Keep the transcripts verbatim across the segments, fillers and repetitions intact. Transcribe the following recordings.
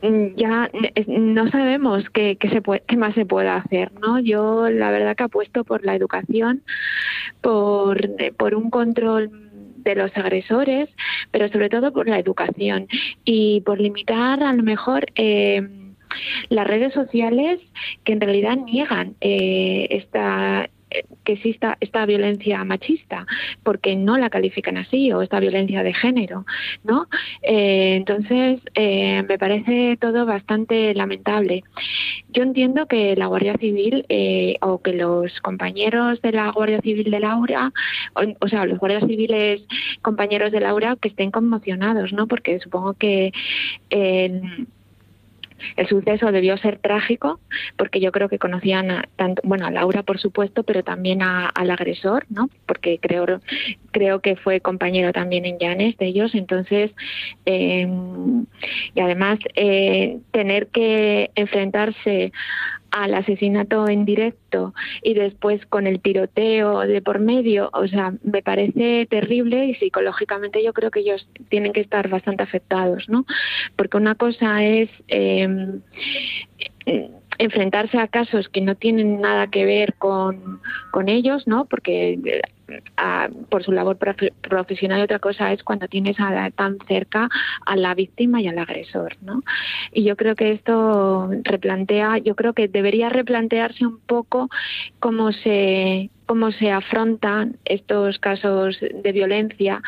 ya no sabemos qué, qué, se puede, qué más se puede hacer, ¿no? Yo la verdad que apuesto por la educación, por, por un control de los agresores, pero sobre todo por la educación y por limitar a lo mejor eh, las redes sociales que en realidad niegan eh, esta que exista esta violencia machista, porque no la califican así, o esta violencia de género, ¿no? Eh, entonces, eh, me parece todo bastante lamentable. Yo entiendo que la Guardia Civil, eh, o que los compañeros de la Guardia Civil de Laura, o, o sea, los guardias civiles compañeros de Laura, que estén conmocionados, ¿no? Porque supongo que eh, el suceso debió ser trágico, porque yo creo que conocían a, tanto, bueno, a Laura, por supuesto, pero también a, al agresor, ¿no? Porque creo creo que fue compañero también en Llanes de ellos. Entonces, eh, y además eh, tener que enfrentarse al asesinato en directo y después con el tiroteo de por medio, o sea, me parece terrible, y psicológicamente yo creo que ellos tienen que estar bastante afectados, ¿no? Porque una cosa es eh, enfrentarse a casos que no tienen nada que ver con, con ellos, ¿no? Porque a, por su labor profe, profesional, y otra cosa es cuando tienes a la, tan cerca a la víctima y al agresor, ¿no? Y yo creo que esto replantea, yo creo que debería replantearse un poco cómo se cómo se afrontan estos casos de violencia,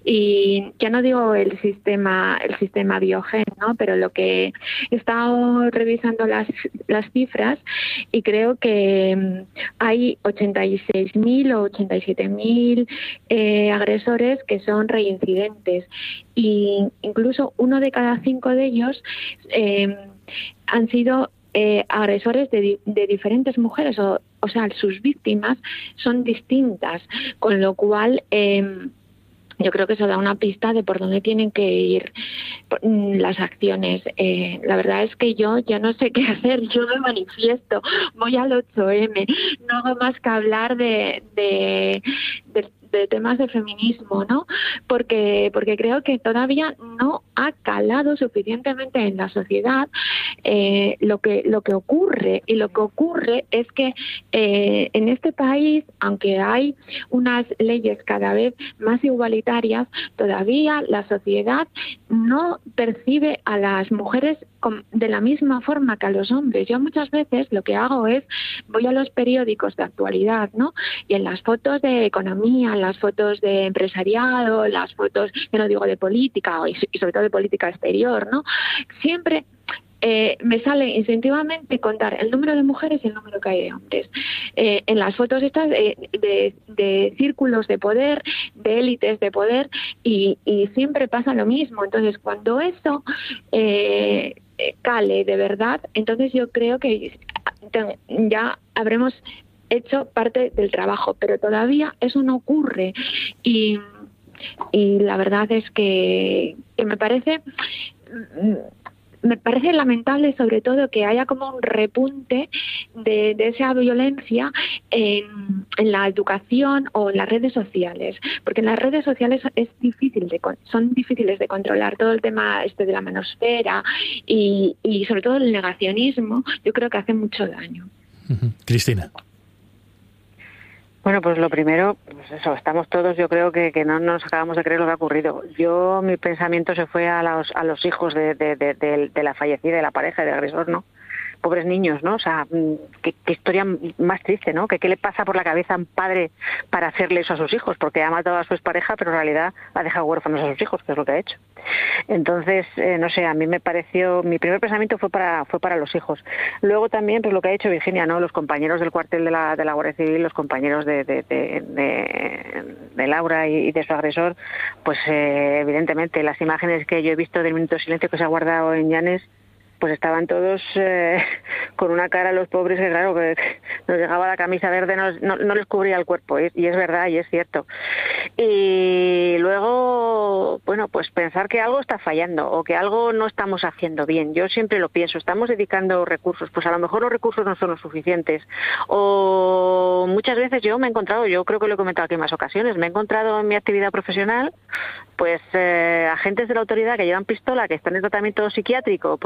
y ya no digo el sistema el sistema Biogen, ¿no? Pero lo que he estado revisando las las cifras, y creo que hay ochenta y seis mil o ochenta y siete mil eh, agresores que son reincidentes, y incluso uno de cada cinco de ellos eh, han sido eh, agresores de, de diferentes mujeres, o, o sea, sus víctimas son distintas, con lo cual eh, yo creo que eso da una pista de por dónde tienen que ir las acciones. Eh, la verdad es que yo ya no sé qué hacer, yo me manifiesto, voy al ocho eme, no hago más que hablar de, de, de, de temas de feminismo, ¿no? Porque, porque creo que todavía no ha calado suficientemente en la sociedad eh, lo que lo que ocurre, y lo que ocurre es que eh, en este país, aunque hay unas leyes cada vez más igualitarias, todavía la sociedad no percibe a las mujeres de la misma forma que a los hombres. Yo muchas veces lo que hago es voy a los periódicos de actualidad, ¿no? Y en las fotos de economía, las fotos de empresariado, las fotos, yo no digo de política, y sobre todo de política exterior, ¿no? Siempre Eh, me sale instintivamente contar el número de mujeres y el número que hay de hombres. Eh, en las fotos estas de, de, de círculos de poder, de élites de poder, y, y siempre pasa lo mismo. Entonces, cuando eso eh, cale de verdad, entonces yo creo que ya habremos hecho parte del trabajo, pero todavía eso no ocurre. Y, y la verdad es que, que me parece... Me parece lamentable, sobre todo, que haya como un repunte de, de esa violencia en, en la educación o en las redes sociales, porque en las redes sociales es difícil de, son difíciles de controlar todo el tema este de la manosfera, y, y sobre todo el negacionismo. Yo creo que hace mucho daño. Uh-huh. Cristina. Bueno, pues lo primero, pues eso, estamos todos, yo creo que, que no nos acabamos de creer lo que ha ocurrido. Yo, mi pensamiento se fue a los, a los hijos de, de, de, de, de la fallecida, de la pareja, del agresor, ¿no? Pobres niños, ¿no? O sea, qué, qué historia más triste, ¿no? Que qué le pasa por la cabeza a un padre para hacerle eso a sus hijos, porque ha matado a su expareja, pero en realidad ha dejado huérfanos a sus hijos, que es lo que ha hecho. Entonces, eh, no sé, a mí me pareció, mi primer pensamiento fue para fue para los hijos. Luego también, pues lo que ha dicho Virginia, ¿no? Los compañeros del cuartel de la de la Guardia Civil, los compañeros de de, de, de, de Laura y, y de su agresor, pues eh, evidentemente las imágenes que yo he visto del minuto de silencio que se ha guardado en Llanes, pues estaban todos eh, con una cara, los pobres, que claro, que nos llegaba la camisa verde, no, no, no les cubría el cuerpo, y, y es verdad, y es cierto. Y luego, bueno, pues pensar que algo está fallando, o que algo no estamos haciendo bien. Yo siempre lo pienso, estamos dedicando recursos, pues a lo mejor los recursos no son los suficientes, o muchas veces yo me he encontrado, yo creo que lo he comentado aquí en más ocasiones, me he encontrado en mi actividad profesional, pues eh, agentes de la autoridad que llevan pistola, que están en tratamiento psiquiátrico, pues